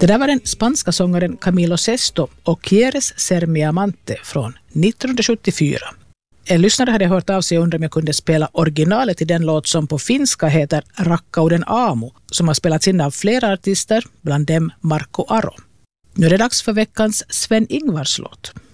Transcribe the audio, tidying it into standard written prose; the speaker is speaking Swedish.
Det där var den spanska sångaren Camilo Sesto och Quieres ser mi amante från 1974. En lyssnare hade hört av sig och undrade om jag kunde spela originalet i den låt som på finska heter Rakkauden aamu, som har spelats in av flera artister, bland dem Marco Aro. Nu är det dags för veckans Sven-Ingvars låt.